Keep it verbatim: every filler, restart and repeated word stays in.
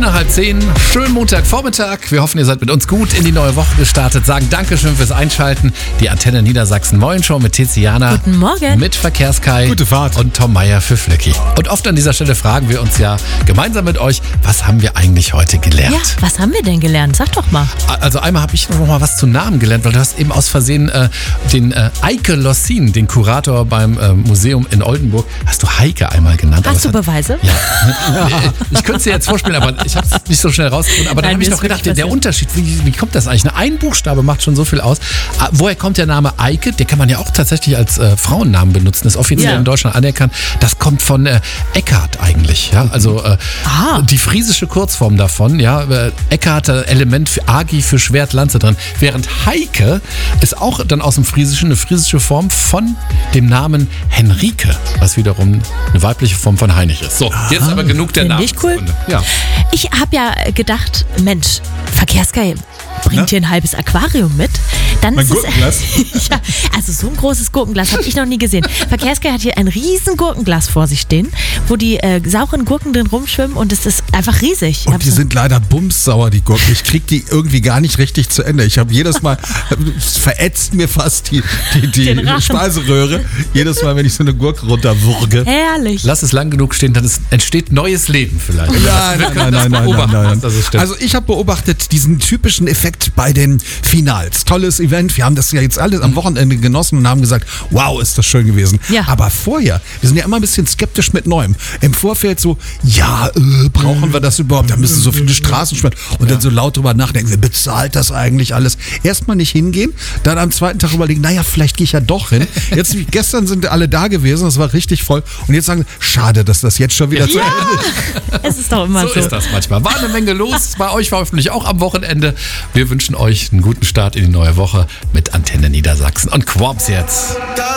nach halb zehn. Schönen Montagvormittag. Wir hoffen, ihr seid mit uns gut in die neue Woche gestartet. Sagen Dankeschön fürs Einschalten. Die Antenne Niedersachsen Morgenshow mit Tiziana. Guten Morgen. Mit Verkehrskai. Gute Fahrt. Und Tom Meyer für Flöcki. Und oft an dieser Stelle fragen wir uns ja gemeinsam mit euch, was haben wir eigentlich heute gelernt? Ja, was haben wir denn gelernt? Sag doch mal. Also einmal habe ich noch mal was zu Namen gelernt, weil du hast eben aus Versehen äh, den äh, Eike Lossin, den Kurator beim äh, Museum in Oldenburg, hast du Heike einmal genannt. Hast du hat, Beweise? Ja. Ich könnte es dir jetzt vorspielen, aber ich habe es nicht so schnell rausgefunden. Aber dann habe ich noch gedacht, der, der Unterschied, wie, wie kommt das eigentlich? Ein Buchstabe macht schon so viel aus. Woher kommt der Name Eike? Den kann man ja auch tatsächlich als äh, Frauennamen benutzen. Ist offiziell Ja. in Deutschland anerkannt. Das kommt von äh, Eckhart eigentlich. Ja? Also äh, Ah. die friesische Kurzform davon. Ja? Äh, Eckhart, äh, Element für Agi für Schwert, Lanze drin. Während Heike ist auch dann aus dem Friesischen eine friesische Form von dem Namen Henrike, was wiederum eine weibliche Form von Heinrich ist. So, jetzt aber genug der Find Namen. ich cool. Ja. Ich habe ja gedacht, Mensch, Verkehrskai bringt Na? hier ein halbes Aquarium mit. Dann Mein ist Gurkenglas? Es, ja, also so ein großes Gurkenglas habe ich noch nie gesehen. Verkehrskai hat hier ein riesen Gurkenglas vor sich stehen, wo die äh, sauren Gurken drin rumschwimmen und es ist einfach riesig. Und die sind leider bumssauer, die Gurken. Ich krieg die irgendwie gar nicht richtig zu Ende. Ich habe jedes Mal, es verätzt mir fast die, die, Den die Rachen. Speiseröhre. Jedes Mal, wenn ich so eine Gurke runterwürge. Herrlich. Lass es lang genug stehen, dann ist, entsteht neues Leben vielleicht. Nein, nein, nein, nein, nein, nein, beobachten, nein. dass es stimmt. Also ich habe beobachtet diesen typischen Effekt bei den Finals. Tolles Event. Wir haben das ja jetzt alles am Wochenende genossen und haben gesagt, wow, ist das schön gewesen. Ja. Aber vorher, wir sind ja immer ein bisschen skeptisch mit Neuem. Im Vorfeld so, ja, äh, brauchen wir das überhaupt? Da müssen so viele Straßen sperren. Und dann so laut drüber nachdenken, wer bezahlt das eigentlich alles? Erstmal nicht hingehen, dann am zweiten Tag überlegen, naja, vielleicht gehe ich ja doch hin. Jetzt, gestern sind alle da gewesen, das war richtig voll. Und jetzt sagen, schade, dass das jetzt schon wieder zu Ja, Ende ist. es ist doch immer so so. ist das manchmal. War eine Menge los. Bei euch war hoffentlich auch am Wochenende. Wir wünschen euch einen guten Start in die neue Woche mit Antenne Niedersachsen und Quorps jetzt.